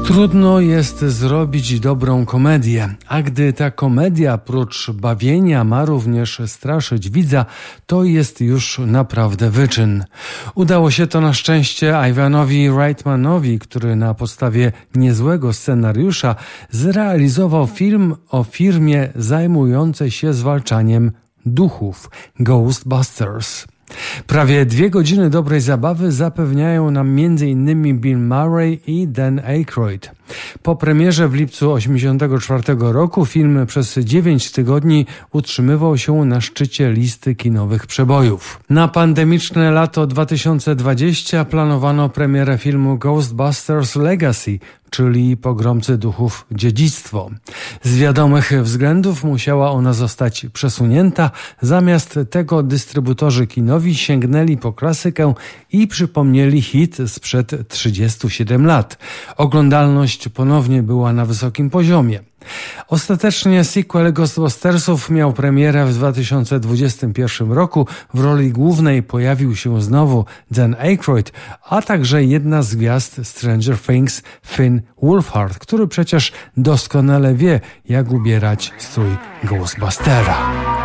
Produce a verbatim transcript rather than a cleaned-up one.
Trudno jest zrobić dobrą komedię, a gdy ta komedia prócz bawienia ma również straszyć widza, to jest już naprawdę wyczyn. Udało się to na szczęście Ivanowi Reitmanowi, który na podstawie niezłego scenariusza zrealizował film o firmie zajmującej się zwalczaniem duchów, Ghostbusters. Prawie dwie godziny dobrej zabawy zapewniają nam między innymi Bill Murray i Dan Aykroyd. Po premierze w lipcu osiemdziesiątego czwartego roku film przez dziewięć tygodni utrzymywał się na szczycie listy kinowych przebojów. Na pandemiczne lato dwa tysiące dwudzieste planowano premierę filmu Ghostbusters Legacy, czyli Pogromcy Duchów Dziedzictwo. Z wiadomych względów musiała ona zostać przesunięta, zamiast tego dystrybutorzy kinowi sięgnęli po klasykę i przypomnieli hit sprzed trzydziestu siedmiu lat. Oglądalność ponownie była na wysokim poziomie. Ostatecznie sequel Ghostbustersów miał premierę w dwa tysiące dwudziestym pierwszym roku. W roli głównej pojawił się znowu Dan Aykroyd, a także jedna z gwiazd Stranger Things, Finn Wolfhard, który przecież doskonale wie, jak ubierać strój Ghostbustera.